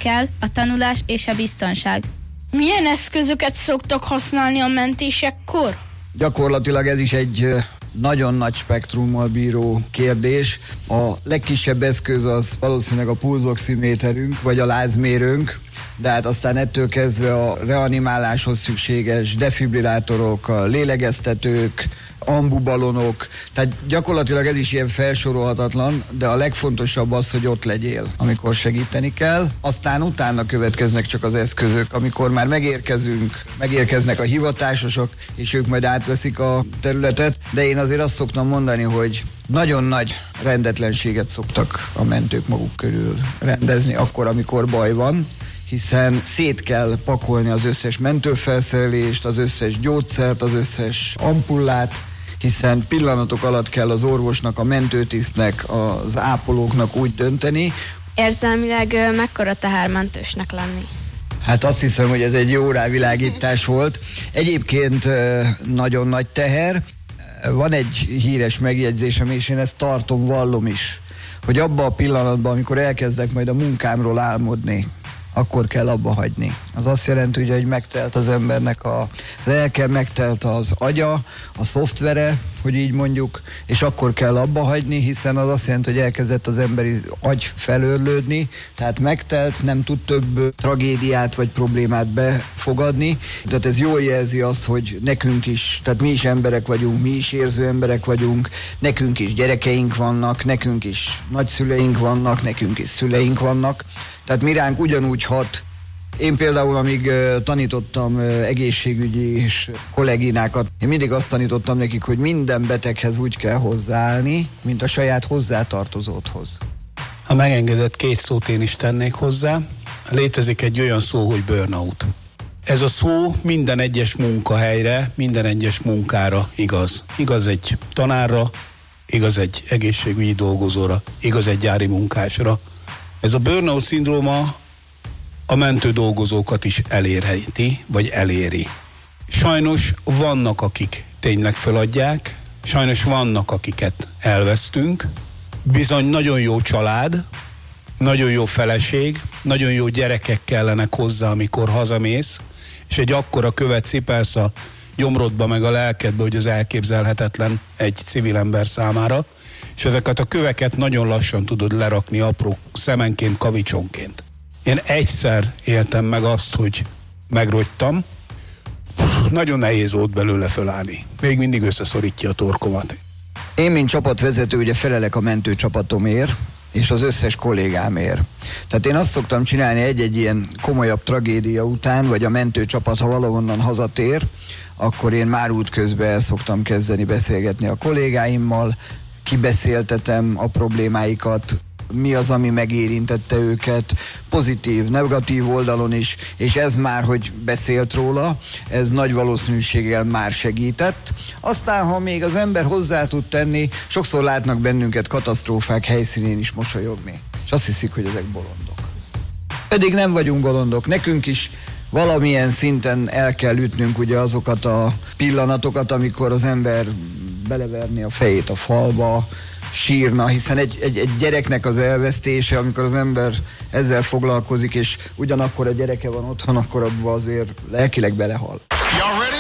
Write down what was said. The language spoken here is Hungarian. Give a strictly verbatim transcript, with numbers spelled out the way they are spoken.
kell a tanulás és a biztonság. Milyen eszközöket szoktak használni a mentésekkor? Gyakorlatilag ez is egy nagyon nagy spektrummal bíró kérdés. A legkisebb eszköz az valószínűleg a pulzoximéterünk, vagy a lázmérőnk, de hát aztán ettől kezdve a reanimáláshoz szükséges defibrillátorok, a lélegeztetők, ambubalonok, tehát gyakorlatilag ez is ilyen felsorolhatatlan, de a legfontosabb az, hogy ott legyél, amikor segíteni kell. Aztán utána következnek csak az eszközök, amikor már megérkezünk, megérkeznek a hivatásosok, és ők majd átveszik a területet, de én azért azt szoktam mondani, hogy nagyon nagy rendetlenséget szoktak a mentők maguk körül rendezni akkor, amikor baj van, hiszen szét kell pakolni az összes mentőfelszerelést, az összes gyógyszert, az összes ampullát, hiszen pillanatok alatt kell az orvosnak, a mentőtisztnek, az ápolóknak úgy dönteni. Érzelmileg mekkora teher mentősnek lenni? Hát azt hiszem, hogy ez egy jó rávilágítás volt. Egyébként nagyon nagy teher. Van egy híres megjegyzésem, és én ezt tartom, vallom is, hogy abban a pillanatban, amikor elkezdek majd a munkámról álmodni, akkor kell abba hagyni. Az azt jelenti, hogy megtelt az embernek a lelke, megtelt az agya, a szoftvere, hogy így mondjuk, és akkor kell abba hagyni, hiszen az azt jelenti, hogy elkezdett az emberi agy felőrlődni, tehát megtelt, nem tud több tragédiát vagy problémát befogadni. Tehát ez jól jelzi azt, hogy nekünk is, tehát mi is emberek vagyunk, mi is érző emberek vagyunk, nekünk is gyerekeink vannak, nekünk is nagyszüleink vannak, nekünk is szüleink vannak. Tehát mi ránk ugyanúgy hat. Én például, amíg uh, tanítottam uh, egészségügyi és kolléginákat, én mindig azt tanítottam nekik, hogy minden beteghez úgy kell hozzáállni, mint a saját hozzátartozódhoz. Ha megengedett, két szót én is tennék hozzá. Létezik egy olyan szó, hogy burnout. Ez a szó minden egyes munkahelyre, minden egyes munkára igaz. Igaz egy tanárra, igaz egy egészségügyi dolgozóra, igaz egy gyári munkásra. Ez a burnout szindróma a mentő dolgozókat is elérheti, vagy eléri. Sajnos vannak, akik tényleg feladják, sajnos vannak, akiket elvesztünk, bizony nagyon jó család, nagyon jó feleség, nagyon jó gyerekek kellenek hozzá, amikor hazamész, és egy akkora követ cipelsz a gyomrodba meg a lelkedbe, hogy az elképzelhetetlen egy civil ember számára, és ezeket a köveket nagyon lassan tudod lerakni apró szemenként, kavicsonként. Én egyszer éltem meg azt, hogy megrogytam, nagyon nehéz volt belőle fölállni. Még mindig összeszorítja a torkomat. Én, mint csapatvezető, ugye felelek a mentőcsapatomért, és az összes kollégámért. Tehát én azt szoktam csinálni egy-egy ilyen komolyabb tragédia után, vagy a mentőcsapat, ha valahonnan hazatér, akkor én már útközben el szoktam kezdeni beszélgetni a kollégáimmal, kibeszéltetem a problémáikat, mi az, ami megérintette őket, pozitív, negatív oldalon is, és ez már, hogy beszélt róla, ez nagy valószínűséggel már segített. Aztán, ha még az ember hozzá tud tenni, sokszor látnak bennünket katasztrófák helyszínén is mosolyogni, és azt hiszik, hogy ezek bolondok. Pedig nem vagyunk bolondok, nekünk is valamilyen szinten el kell ütnünk ugye azokat a pillanatokat, amikor az ember beleverni a fejét a falba, sírna, hiszen egy, egy, egy gyereknek az elvesztése, amikor az ember ezzel foglalkozik, és ugyanakkor a gyereke van otthon, akkor abban azért lelkileg belehal.